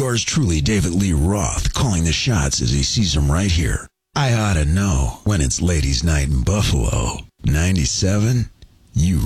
Yours truly, David Lee Roth, calling the shots as he sees them right here. I oughta know when it's ladies' night in Buffalo. 97, you